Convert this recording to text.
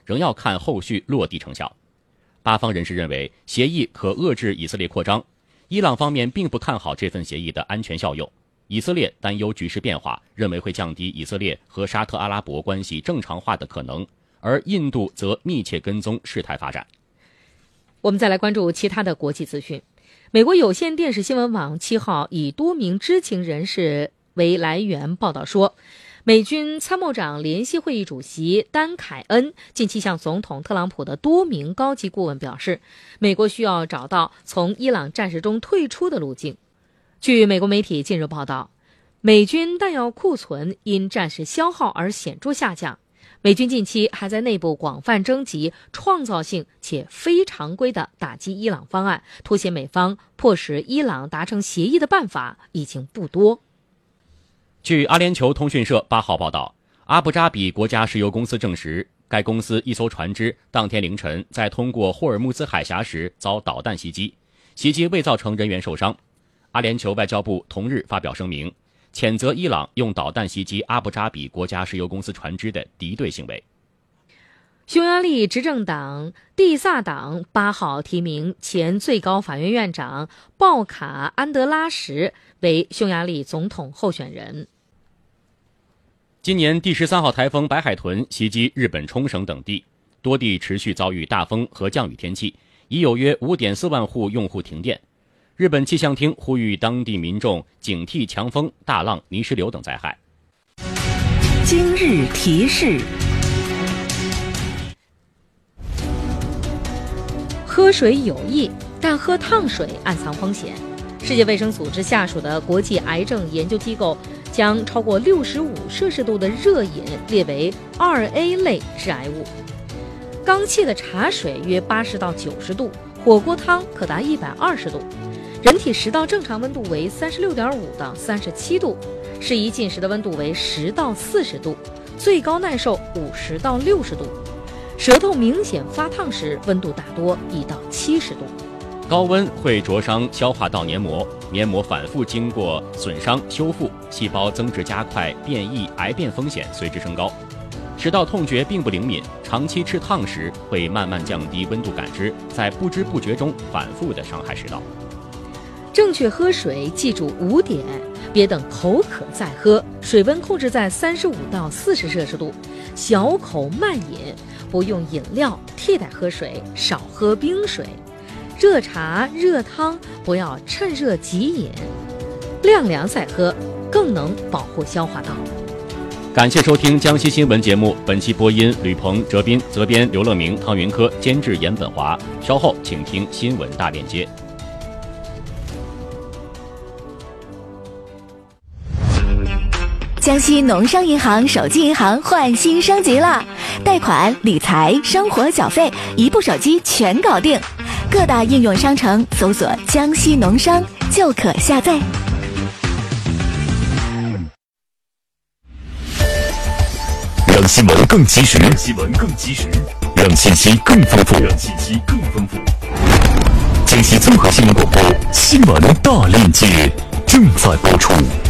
仍要看后续落地成效。巴方人士认为，协议可遏制以色列扩张，伊朗方面并不看好这份协议的安全效用。以色列担忧局势变化，认为会降低以色列和沙特阿拉伯关系正常化的可能，而印度则密切跟踪事态发展。 我们再来关注其他的国际资讯。美国有线电视新闻网7号以多名知情人士为来源报道说，美军参谋长联席会议主席丹·凯恩近期向总统特朗普的多名高级顾问表示，美国需要找到从伊朗战事中退出的路径。据美国媒体近日报道，美军弹药库存因战事消耗而显著下降。美军近期还在内部广泛征集创造性且非常规的打击伊朗方案，凸显美方迫使伊朗达成协议的办法已经不多。 据阿联酋通讯社8号报道，阿布扎比国家石油公司证实，该公司一艘船只当天凌晨在通过霍尔木兹海峡时遭导弹袭击，袭击未造成人员受伤。阿联酋外交部同日发表声明，谴责伊朗用导弹袭击阿布扎比国家石油公司船只的敌对行为。 匈牙利执政党蒂萨党8号提名前最高法院院长鲍卡安德拉什为匈牙利总统候选人。 今年第13号台风白海豚袭击日本冲绳等地，多地持续遭遇大风和降雨天气，已有约 5.4 万户用户停电。日本气象厅呼吁当地民众警惕强风、大浪、泥石流等灾害。 今日提示： 喝水有益，但喝烫水暗藏风险。世界卫生组织下属的国际癌症研究机构将超过65摄氏度的热饮列为2A 类致癌物。刚沏的茶水约80到90度，火锅汤可达120度。人体食道正常温度为36.5到37度，适宜进食的温度为10到40度，最高耐受50到60度。舌头明显发烫时，温度大多1到70度。 高温会灼伤消化道黏膜，黏膜反复经过损伤修复，细胞增殖加快，变异、癌变风险随之升高。食道痛觉并不灵敏，长期吃烫时会慢慢降低温度感知，在不知不觉中反复的伤害食道。 正确喝水，记住5点：别等口渴再喝，水温控制在35到40摄氏度，小口慢饮，不用饮料替代喝水，少喝冰水，热茶、热汤不要趁热即饮，晾凉再喝，更能保护消化道。 感谢收听江西新闻节目，本期播音吕鹏、哲斌，责编刘乐明、汤云科，监制严本华。稍后请听新闻大链接。 江西农商银行手机银行换新升级了，贷款、理财、生活缴费，一部手机全搞定。各大应用商城搜索“江西农商”就可下载。 让新闻更及时，让信息更丰富，江西综合新闻广播新闻大链接正在播出。